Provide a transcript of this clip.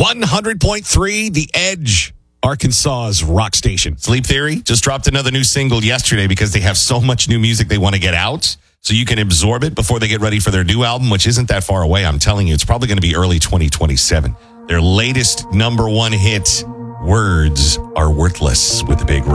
100.3 The Edge, Arkansas's rock station. Sleep Theory just dropped another new single yesterday because they have so much new music they want to get out. So you can absorb it before they get ready for their new album, which isn't that far away. I'm telling you, it's probably going to be early 2027. Their latest number one hit, Words Are Worthless, with a big